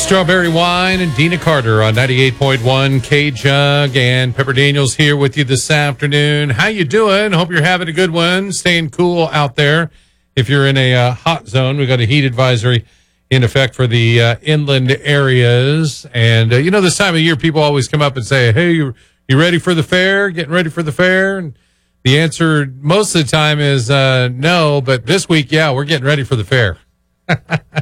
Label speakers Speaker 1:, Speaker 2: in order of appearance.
Speaker 1: Strawberry Wine and Dina Carter on 98.1 K-Jug, and Pepper Daniels here with you this afternoon. How you doing? Hope you're having a good one. Staying cool out there. If you're in a hot zone, we've got a heat advisory in effect for the inland areas. And, this time of year, people always come up and say, hey, you ready for the fair? Getting ready for the fair? And the answer most of the time is no, but this week, yeah, we're getting ready for the fair.